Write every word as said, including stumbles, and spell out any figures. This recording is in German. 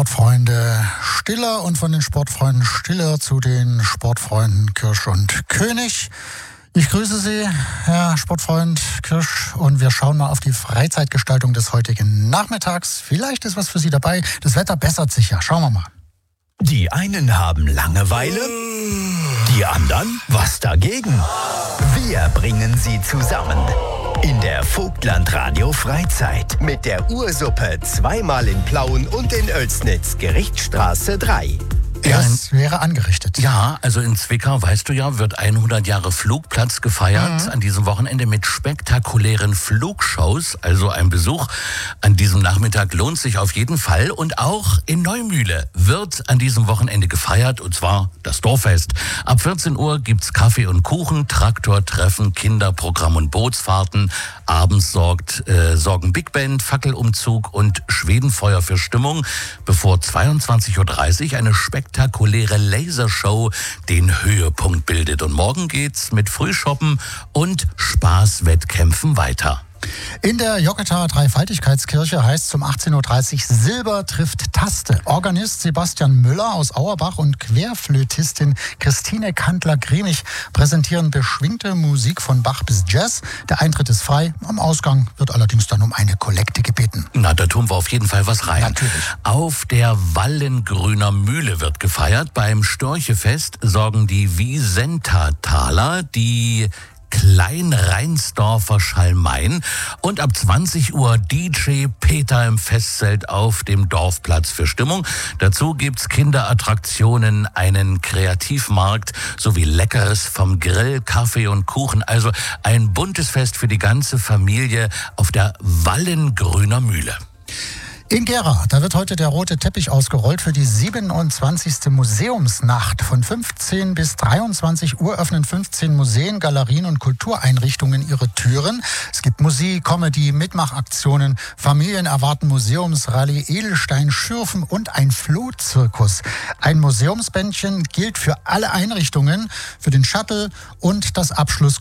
Sportfreunde Stiller und von den Sportfreunden Stiller zu den Sportfreunden Kirsch und König. Ich grüße Sie, Herr Sportfreund Kirsch, und wir schauen mal auf die Freizeitgestaltung des heutigen Nachmittags. Vielleicht ist was für Sie dabei. Das Wetter bessert sich ja. Schauen wir mal. Die einen haben Langeweile, die anderen was dagegen. Wir bringen sie zusammen in der Vogtland Radio Freizeit mit der Ursuppe zweimal in Plauen und in Oelsnitz, Gerichtsstraße drei. Das wäre angerichtet. Ja, also in Zwickau, weißt du ja, wird hundert Jahre Flugplatz gefeiert. Mhm. An diesem Wochenende mit spektakulären Flugshows. Also ein Besuch an diesem Nachmittag lohnt sich auf jeden Fall. Und auch in Neumühle wird an diesem Wochenende gefeiert, und zwar das Dorffest. Ab vierzehn Uhr gibt's Kaffee und Kuchen, Traktortreffen, Kinderprogramm und Bootsfahrten. Abends sorgt, äh, sorgen Big Band, Fackelumzug und Schwedenfeuer für Stimmung, bevor zweiundzwanzig Uhr dreißig eine spektakuläre Lasershow den Höhepunkt bildet. Und morgen geht's mit Frühshoppen und Spaßwettkämpfen weiter. In der Jokketer Dreifaltigkeitskirche heißt es um achtzehn Uhr dreißig Silber trifft Taste. Organist Sebastian Müller aus Auerbach und Querflötistin Christine Kandler-Griemig präsentieren beschwingte Musik von Bach bis Jazz. Der Eintritt ist frei. Am Ausgang wird allerdings dann um eine Kollekte gebeten. Na, da tun wir auf jeden Fall was rein. Natürlich. Auf der Wallengrüner Mühle wird gefeiert. Beim Störchefest sorgen die Visenta-Taler, die Klein-Reinsdorfer Schalmein und ab zwanzig Uhr D J Peter im Festzelt auf dem Dorfplatz für Stimmung. Dazu gibt's Kinderattraktionen, einen Kreativmarkt sowie Leckeres vom Grill, Kaffee und Kuchen. Also ein buntes Fest für die ganze Familie auf der Wallengrüner Mühle. In Gera, da wird heute der rote Teppich ausgerollt für die siebenundzwanzigste Museumsnacht. Von fünfzehn bis dreiundzwanzig Uhr öffnen fünfzehn Museen, Galerien und Kultureinrichtungen ihre Türen. Es gibt Musik, Comedy, Mitmachaktionen, Familien erwarten Museumsrallye, Edelstein, Schürfen und ein Flohzirkus. Ein Museumsbändchen gilt für alle Einrichtungen, für den Shuttle und das Abschluss